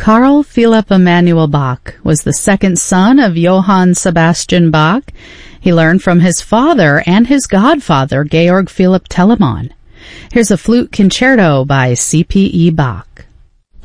Carl Philipp Emanuel Bach was the second son of Johann Sebastian Bach. He learned from his father and his godfather, Georg Philipp Telemann. Here's a flute concerto by C.P.E. Bach.